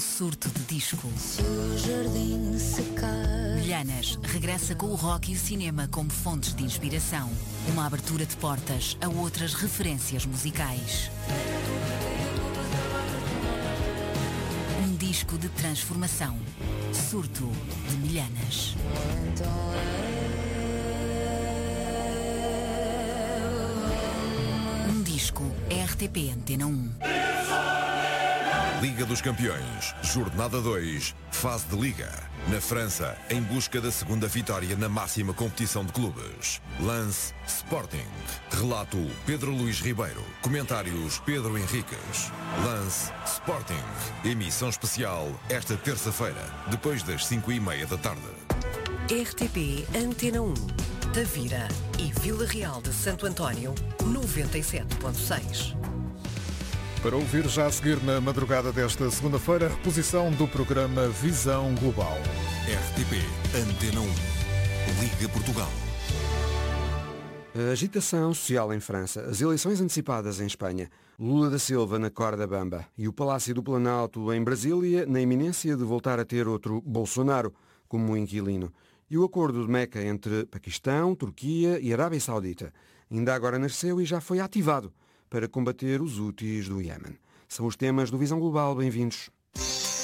surto de disco. Se o jardim secar. Milhanas regressa com o rock e o cinema como fontes de inspiração. Uma abertura de portas a outras referências musicais. Um disco de transformação. Surto de Milhanas. Um disco RTP Antena 1. Liga dos Campeões, Jornada 2, fase de Liga. Na França, em busca da segunda vitória na máxima competição de clubes. Lance Sporting. Relato Pedro Luís Ribeiro. Comentários Pedro Henriques. Lance Sporting. Emissão especial esta terça-feira, depois das 5:30 da tarde. RTP Antena 1. Tavira e Vila Real de Santo António, 97.6. Para ouvir já a seguir na madrugada desta segunda-feira, reposição do programa Visão Global. RTP Antena 1. Liga Portugal. A agitação social em França, as eleições antecipadas em Espanha, Lula da Silva na corda bamba e o Palácio do Planalto em Brasília na iminência de voltar a ter outro Bolsonaro como inquilino. E o acordo de Meca entre Paquistão, Turquia e Arábia Saudita ainda agora nasceu e já foi ativado para combater os Houthis do Iémen. São os temas do Visão Global. Bem-vindos.